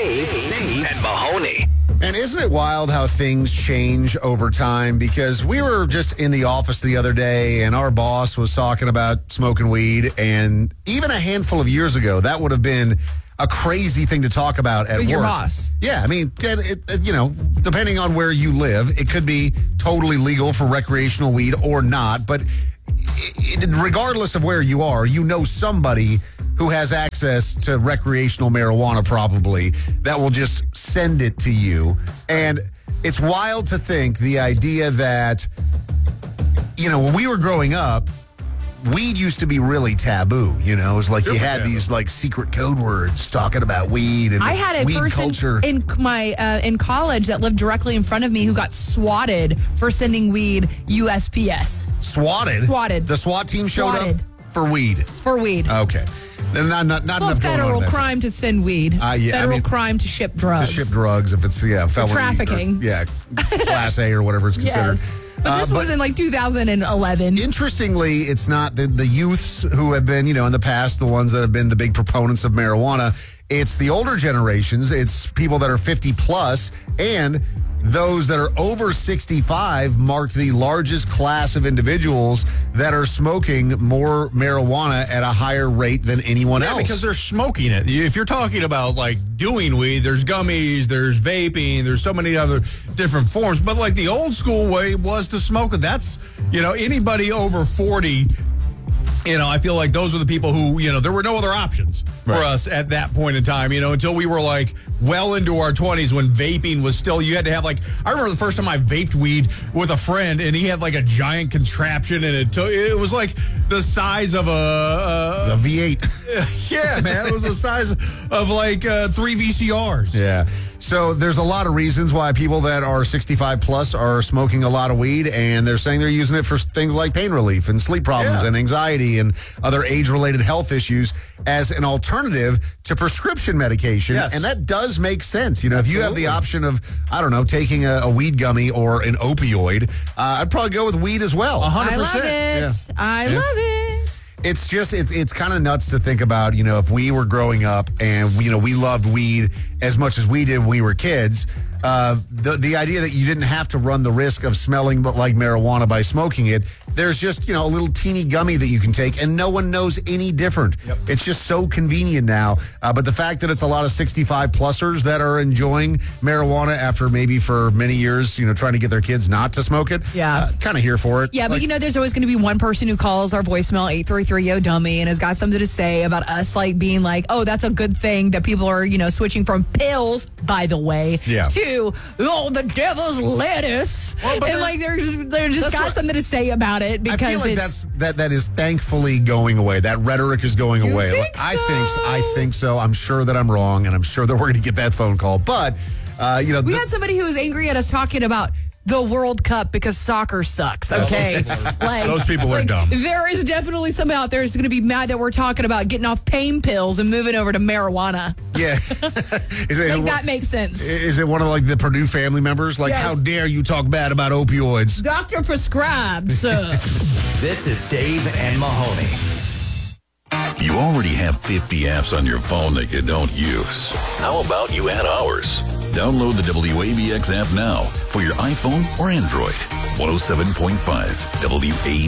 Dave and Mahoney. And isn't it wild how things change over time? Because we were just in the office the other day and our boss was talking about smoking weed. And even a handful of years ago, that would have been a crazy thing to talk about at work. Your boss. Yeah, I mean, depending on where you live, it could be totally legal for recreational weed or not. But regardless of where you are, you know somebody who has access to recreational marijuana probably that will just send it to you. And it's wild to think the idea that, when we were growing up, weed used to be really taboo. It was like you had these like secret code words talking about weed and I had a weed person culture. in college that lived directly in front of me who got swatted for sending weed USPS. Swatted? Swatted. The SWAT team showed Swatted. up for weed? For weed. Okay. Then not Well, enough going on federal in that. crime to send weed. Federal crime to ship drugs. To ship drugs if it's, felony. trafficking. Class A or whatever it's considered. Yes. But this was in like 2011. Interestingly, it's not the youths who have been, in the past, the ones that have been the big proponents of marijuana. It's the older generations. It's people that are 50 plus, and those that are over 65 mark the largest class of individuals that are smoking more marijuana at a higher rate than anyone else. Because they're smoking it. If you're talking about like doing weed, there's gummies, there's vaping, there's so many other different forms. But like the old school way was to smoke it. That's, anybody over 40. I feel like those are the people who, there were no other options for us at that point in time, until we were like well into our 20s when vaping was still, you had to have like, I remember the first time I vaped weed with a friend and he had like a giant contraption and it was like the size of a V8. Yeah, man. It was the size of like 3 VCRs. Yeah. So there's a lot of reasons why people that are 65 plus are smoking a lot of weed, and they're saying they're using it for things like pain relief and sleep problems and anxiety and other age-related health issues as an alternative to prescription medication. Yes. And that does make sense. If you have the option of, taking a weed gummy or an opioid, I'd probably go with weed as well. 100%. I love it. Yeah. I love it. It's just, it's kind of nuts to think about, if we were growing up and, we loved weed as much as we did when we were kids, the idea that you didn't have to run the risk of smelling like marijuana by smoking it. There's just, a little teeny gummy that you can take and no one knows any different. Yep. It's just so convenient now. But the fact that it's a lot of 65 plusers that are enjoying marijuana after maybe for many years, trying to get their kids not to smoke it. Yeah. Kind of here for it. Yeah, but there's always going to be one person who calls our voicemail 833-YO-DUMMY and has got something to say about us like being like, oh, that's a good thing that people are, switching from pills, by the way, to, the devil's lettuce. Well, and like they're just got something to say about it because I feel like that is thankfully going away. That rhetoric is going away. Think so? I think so. I'm sure that I'm wrong, and I'm sure that we're going to get that phone call. But we had somebody who was angry at us talking about the World Cup because soccer sucks, okay? Those people are dumb. There is definitely somebody out there who's going to be mad that we're talking about getting off pain pills and moving over to marijuana. Yeah. That makes sense. Is it one of like the Purdue family members? Like, how dare you talk bad about opioids? Doctor prescribes. This is Dave and Mahoney. You already have 50 apps on your phone that you don't use. How about you add ours? Download the WABX app now for your iPhone or Android. 107.5 WABX.